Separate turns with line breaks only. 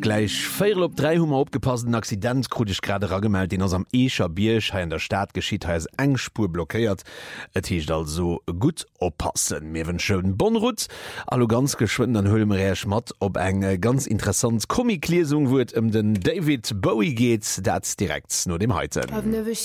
gleich 4:03 hummer opgepassten Accident krudech grade raggemeldt, den ass am Echer Biersch ha in der Staat geschiet ha es engspur blockéiert. Et hicht also gut oppassen. Mir wënschen Bonrut, allo ganz geschwind an Hëllmeréch mat op eng ganz interessant Komiklesung wurt den David Bowie geht, dat direkt no dem Heiten.